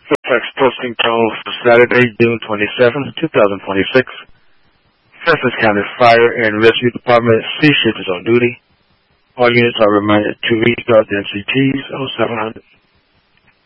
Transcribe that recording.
Text posting tone for Saturday, June 27, 2026. Francis County Fire and Rescue Department C Shift is on duty. All units are reminded to restart the NCTs 0700.